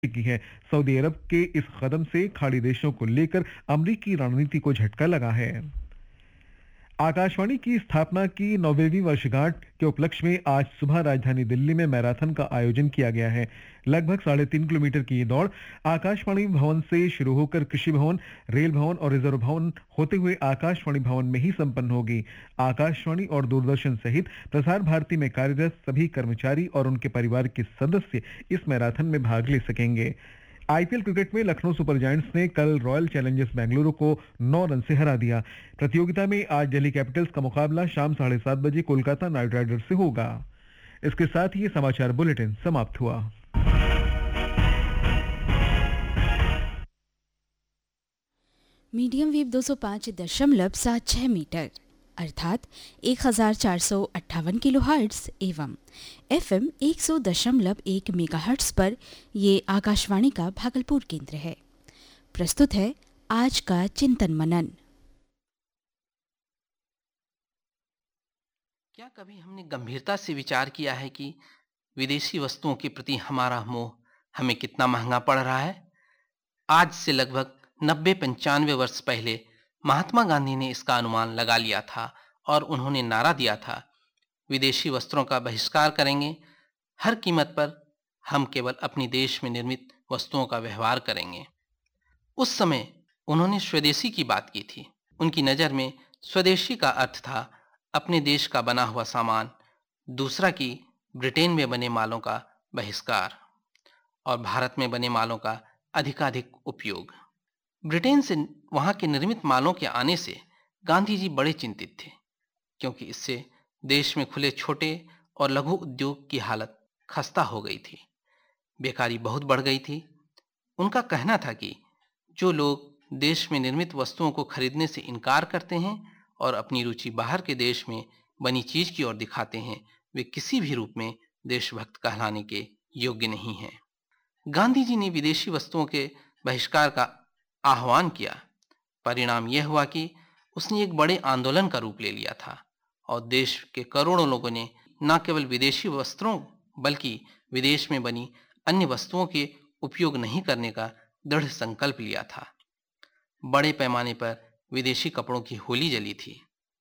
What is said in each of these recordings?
की है। सऊदी अरब के इस कदम से खाड़ी देशों को लेकर अमरीकी रणनीति को झटका लगा है। आकाशवाणी की स्थापना की 9वीं वर्षगांठ के उपलक्ष्य में आज सुबह राजधानी दिल्ली में मैराथन का आयोजन किया गया है। लगभग 3.5 किलोमीटर की ये दौड़ आकाशवाणी भवन से शुरू होकर कृषि भवन, रेल भवन और रिजर्व भवन होते हुए आकाशवाणी भवन में ही संपन्न होगी। आकाशवाणी और दूरदर्शन सहित प्रसार भारती में कार्यरत सभी कर्मचारी और उनके परिवार के सदस्य इस मैराथन में भाग ले सकेंगे। आईपीएल क्रिकेट में लखनऊ सुपर जायंट्स ने कल रॉयल चैलेंजर्स बेंगलुरु को 9 रन से हरा दिया। प्रतियोगिता में आज दिल्ली कैपिटल्स का मुकाबला शाम 7:30 बजे कोलकाता नाइट राइडर्स से होगा। इसके साथ ही ये समाचार बुलेटिन समाप्त हुआ। मीडियम वेव 205.76 मीटर अर्थात 1458 किलोहर्ट्ज़ एवं एफएम 100.1 मेगाहर्ट्ज़ पर ये आकाशवाणी का भागलपुर केंद्र है। प्रस्तुत है आज का चिंतन मनन। क्या कभी हमने गंभीरता से विचार किया है कि विदेशी वस्तुओं के प्रति हमारा मोह हमें कितना महंगा पड़ रहा है? आज से लगभग 90-95 वर्ष पहले महात्मा गांधी ने इसका अनुमान लगा लिया था और उन्होंने नारा दिया था, विदेशी वस्त्रों का बहिष्कार करेंगे, हर कीमत पर हम केवल अपनी देश में निर्मित वस्तुओं का व्यवहार करेंगे। उस समय उन्होंने स्वदेशी की बात की थी। उनकी नज़र में स्वदेशी का अर्थ था अपने देश का बना हुआ सामान, दूसरा कि ब्रिटेन में बने मालों का बहिष्कार और भारत में बने मालों का अधिकाधिक उपयोग। ब्रिटेन से वहां के निर्मित मालों के आने से गांधी जी बड़े चिंतित थे, क्योंकि इससे देश में खुले छोटे और लघु उद्योग की हालत खस्ता हो गई थी, बेकारी बहुत बढ़ गई थी। उनका कहना था कि जो लोग देश में निर्मित वस्तुओं को खरीदने से इनकार करते हैं और अपनी रुचि बाहर के देश में बनी चीज की ओर दिखाते हैं, वे किसी भी रूप में देशभक्त कहलाने के योग्य नहीं हैं। गांधी जी ने विदेशी वस्तुओं के बहिष्कार का आह्वान किया। परिणाम यह हुआ कि उसने एक बड़े आंदोलन का रूप ले लिया था और देश के करोड़ों लोगों ने न केवल विदेशी वस्त्रों बल्कि विदेश में बनी अन्य वस्तुओं के उपयोग नहीं करने का दृढ़ संकल्प लिया था। बड़े पैमाने पर विदेशी कपड़ों की होली जली थी।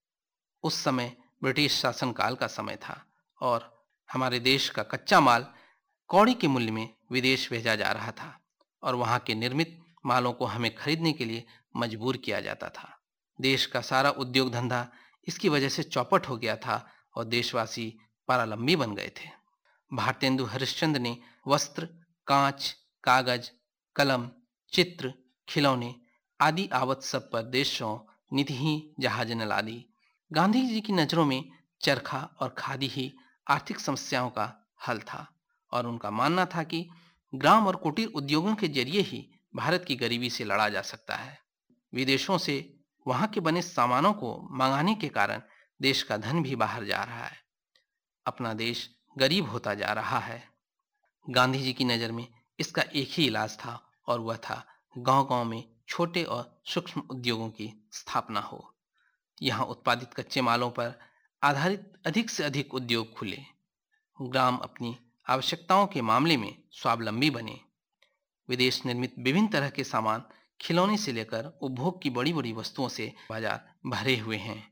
उस समय ब्रिटिश शासनकाल का समय था और हमारे देश का कच्चा माल कौड़ी के मूल्य में विदेश भेजा जा रहा था और वहां के निर्मित मालों को हमें खरीदने के लिए मजबूर किया जाता था। देश का सारा उद्योग धंधा इसकी वजह से चौपट हो गया था और देशवासी परालंबी बन गए थे। भारतेंदु हरिश्चंद्र ने वस्त्र, कांच, कागज, कलम, चित्र, खिलौने आदि आवत सब पर देशों निधि ही जहाज न लादी। गांधी जी की नजरों में चरखा और खादी ही आर्थिक समस्याओं का हल था और उनका मानना था कि ग्राम और कुटीर उद्योगों के जरिए ही भारत की गरीबी से लड़ा जा सकता है। विदेशों से वहां के बने सामानों को मंगाने के कारण देश का धन भी बाहर जा रहा है, अपना देश गरीब होता जा रहा है। गांधी जी की नज़र में इसका एक ही इलाज था और वह था गांव-गांव में छोटे और सूक्ष्म उद्योगों की स्थापना हो। यहाँ उत्पादित कच्चे मालों पर आधारित अधिक से अधिक उद्योग खुले, ग्राम अपनी आवश्यकताओं के मामले में स्वावलंबी बने। विदेश निर्मित विभिन्न तरह के सामान, खिलौने से लेकर उपभोग की बड़ी बड़ी वस्तुओं से बाजार भरे हुए हैं।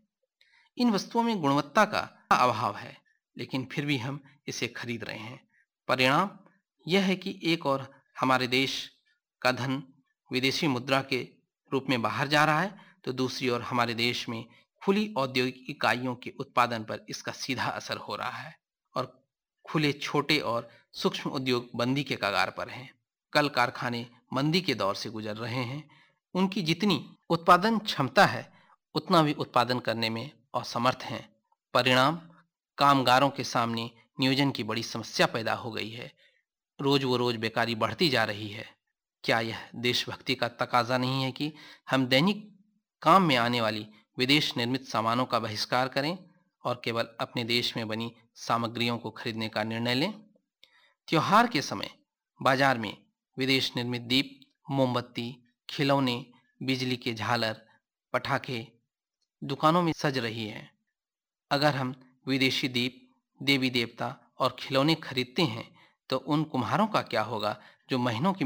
इन वस्तुओं में गुणवत्ता का अभाव है, लेकिन फिर भी हम इसे खरीद रहे हैं। परिणाम यह है कि एक और हमारे देश का धन विदेशी मुद्रा के रूप में बाहर जा रहा है, तो दूसरी ओर हमारे देश में खुली औद्योगिक इकाइयों के उत्पादन पर इसका सीधा असर हो रहा है और खुले छोटे और सूक्ष्म उद्योग मंदी के कगार पर हैं। कल कारखाने मंदी के दौर से गुजर रहे हैं। उनकी जितनी उत्पादन क्षमता है उतना भी उत्पादन करने में असमर्थ हैं। परिणाम कामगारों के सामने नियोजन की बड़ी समस्या पैदा हो गई है। रोज वो रोज बेकारी बढ़ती जा रही है। क्या यह देशभक्ति का तकाजा नहीं है कि हम दैनिक काम में आने वाली विदेश निर्मित सामानों का बहिष्कार करें और केवल अपने देश में बनी सामग्रियों को खरीदने का निर्णय लें? त्योहार के समय बाजार में विदेश निर्मित दीप, मोमबत्ती, खिलौने, बिजली के झालर, पटाखे दुकानों में सज रही है। अगर हम विदेशी दीप, देवी देवता और खिलौने खरीदते हैं तो उन कुम्हारों का क्या होगा जो महीनों की